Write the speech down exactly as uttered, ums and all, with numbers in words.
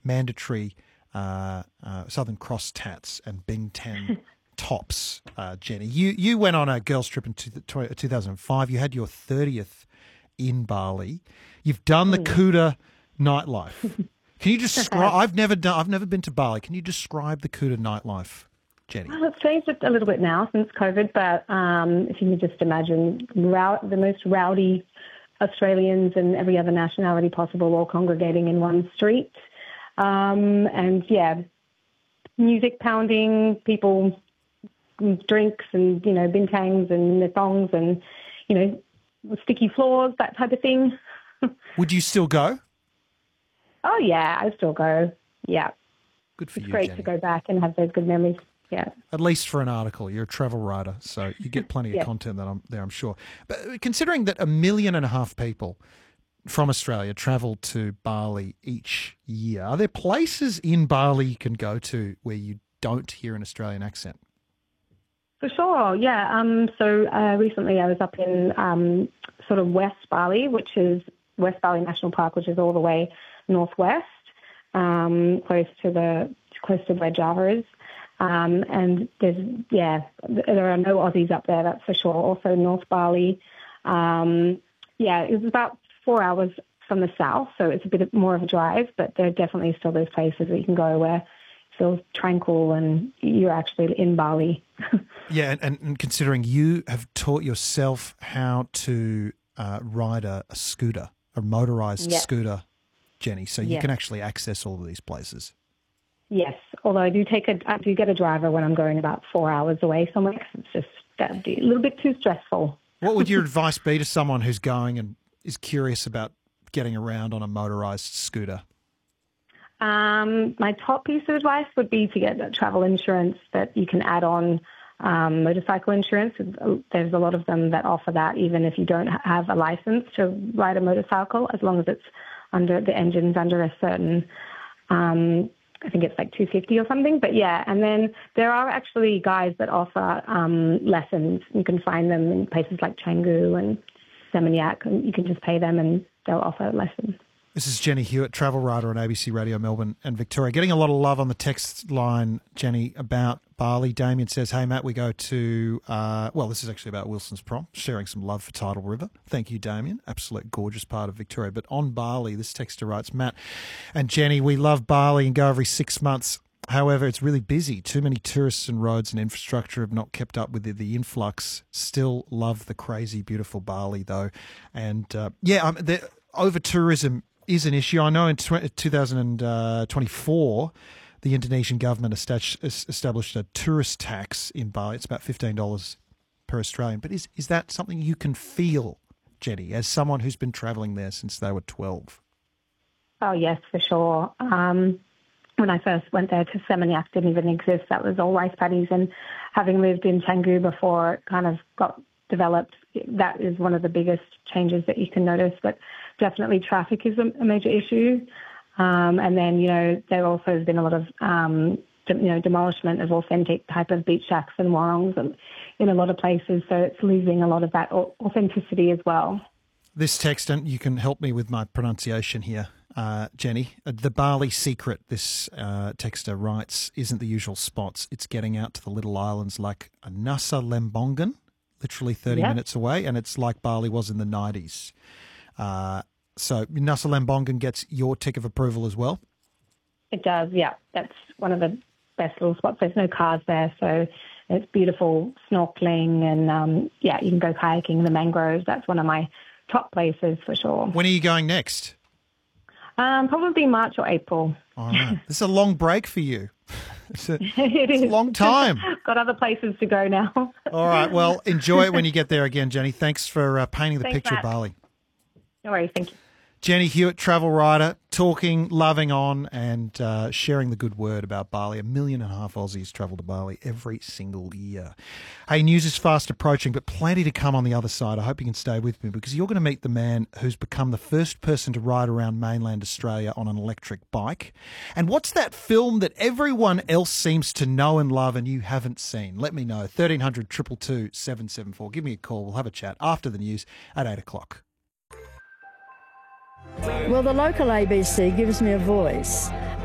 mandatory uh, uh, Southern Cross tats and Bintang tops, uh, Jenny. You you went on a girls' trip in two thousand five. You had your thirtieth in Bali. You've done the Kuta nightlife. Can you describe? I've never done. I've never been to Bali. Can you describe the Kuta nightlife, Jenny? Well, it's changed a little bit now since COVID, but um, if you can just imagine row- the most rowdy Australians and every other nationality possible all congregating in one street. Um, and, yeah, music pounding, people, drinks and, you know, bintangs and thongs and, you know, sticky floors, that type of thing. Would you still go? Oh, yeah, I still go. Yeah. Good for it's you, great Jenny. to go back and have those good memories. Yeah. At least for an article. You're a travel writer, so you get plenty of yeah. content that I'm, there, I'm sure. But considering that a million and a half people from Australia travel to Bali each year, are there places in Bali you can go to where you don't hear an Australian accent? For sure, yeah. Um, so uh, recently I was up in um, sort of West Bali, which is West Bali National Park, which is all the way northwest, um, close to the close to where Java is. Um, and there's, yeah, there are no Aussies up there, that's for sure. Also North Bali. Um, yeah, it was about four hours from the south, so it's a bit more of a drive, but there are definitely still those places that you can go where it feels tranquil and you're actually in Bali. Yeah, and, and considering you have taught yourself how to uh, ride a, a scooter, a motorised yes. scooter, Jenny, so you yes. can actually access all of these places. Yes, although I do take a, I do get a driver when I'm going about four hours away somewhere because it's just that'd be a little bit too stressful. What would your advice be to someone who's going and is curious about getting around on a motorised scooter? Um, my top piece of advice would be to get a travel insurance that you can add on um, motorcycle insurance. There's a lot of them that offer that even if you don't have a license to ride a motorcycle, as long as it's under the engine's under a certain um I think it's like two hundred fifty dollars or something, but yeah. And then there are actually guys that offer um, lessons. You can find them in places like Canggu and Seminyak, and you can just pay them and they'll offer lessons. This is Jenny Hewitt, travel writer on A B C Radio Melbourne and Victoria. Getting a lot of love on the text line, Jenny, about Bali. Damien says, hey, Matt, we go to, uh, well, this is actually about Wilson's Prom, sharing some love for Tidal River. Thank you, Damien. Absolute gorgeous part of Victoria. But on Bali, this texter writes, Matt and Jenny, we love Bali and go every six months. However, it's really busy. Too many tourists and roads and infrastructure have not kept up with the, the influx. Still love the crazy, beautiful Bali, though. And, uh, yeah, um, the over-tourism is an issue. I know in two thousand twenty-four, the Indonesian government established a tourist tax in Bali. It's about fifteen dollars per Australian. But is, is that something you can feel, Jenny, as someone who's been travelling there since they were twelve? Oh, yes, for sure. Um, when I first went there to Seminyak, didn't even exist. That was all rice paddies. And having lived in Canggu before it kind of got developed, that is one of the biggest changes that you can notice. But definitely traffic is a, a major issue. Um, and then, you know, there also has been a lot of, um, de- you know, demolishment of authentic type of beach shacks and warongs and in a lot of places. So it's losing a lot of that authenticity as well. This text, and you can help me with my pronunciation here, uh, Jenny. The Bali secret, this uh, texter writes, isn't the usual spots. It's getting out to the little islands like Nusa Lembongan, literally thirty yep. minutes away, and it's like Bali was in the nineties. Uh, so Nusa Lembongan gets your tick of approval as well? It does, yeah. That's one of the best little spots. There's no cars there, so it's beautiful snorkeling and, um, yeah, you can go kayaking in the mangroves. That's one of my top places for sure. When are you going next? Um, probably March or April. All right. This is a long break for you. It's a, it it's is. a long time. Got other places to go now. All right. Well, enjoy it when you get there again, Jenny. Thanks for uh, painting the Thanks, picture Matt. of Bali. No worries. Thank you. Jenny Hewitt, travel writer, talking, loving on and uh, sharing the good word about Bali. A million and a half Aussies travel to Bali every single year. Hey, news is fast approaching, but plenty to come on the other side. I hope you can stay with me because you're going to meet the man who's become the first person to ride around mainland Australia on an electric bike. And what's that film that everyone else seems to know and love and you haven't seen? Let me know. thirteen hundred, two two two, seven seven four. Give me a call. We'll have a chat after the news at eight o'clock. Well, the local A B C gives me a voice.